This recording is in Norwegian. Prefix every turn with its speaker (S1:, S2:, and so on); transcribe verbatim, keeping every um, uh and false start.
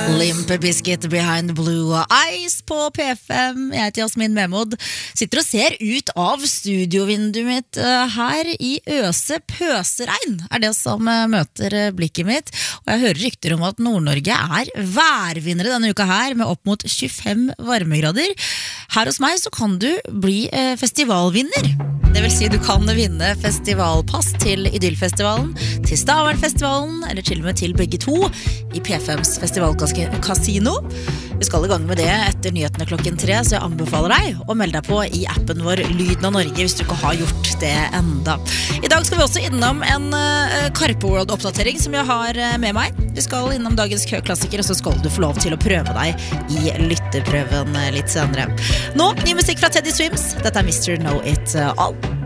S1: Limp Bizkit Behind Blue Eyes på P fem. Jeg heter Jasmin Memod. Sitter og ser ut av studiovinduet mitt her i øse pøseregn, er det som møter blikket mitt. Og jeg hører rykter om at Nord-Norge er værvinnere denne uka her, med opp mot tjuefem varmegrader. Her hos meg så kan du bli festivalvinner. Det vil si du kan vinne festivalpass til Idyllfestivalen, til Stavernfestivalen, eller til og med til begge to i P fems festivalkasino. Vi skal i gang med det etter nyhetene klokken tre, så jeg anbefaler deg å melde deg på i appen vår Lyden av Norge hvis du ikke har gjort det enda. I dag skal vi også innom en uh, Karpe World-oppdatering som jeg har uh, med meg. Vi skal innom dagens køklassiker, og så skal du få lov til å prøve deg i lytteprøven uh, litt senere. Nå, ny musikk fra Teddy Swims. Dette er mister Know It All.